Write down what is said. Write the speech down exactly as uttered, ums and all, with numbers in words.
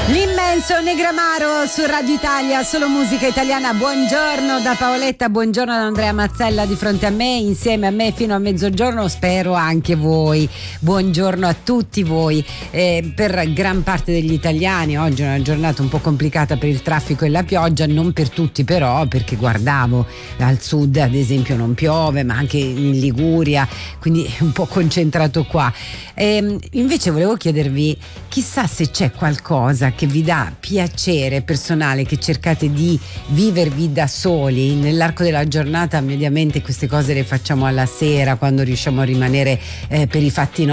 L'immenso Negramaro su Radio Italia, solo musica italiana. Buongiorno da Paoletta, buongiorno da Andrea Mazzella di fronte a me, insieme a me fino a mezzogiorno, spero anche voi. Buongiorno a tutti voi. Eh, per gran parte degli italiani oggi è una giornata un po' complicata per il traffico e la pioggia, non per tutti però, perché guardavo al sud ad esempio non piove, ma anche in Liguria, quindi è un po' concentrato qua. Eh, invece volevo chiedervi, chissà se c'è qualcosa che vi dà piacere personale, che cercate di vivervi da soli nell'arco della giornata. Mediamente queste cose le facciamo alla sera, quando riusciamo a rimanere eh, per i fatti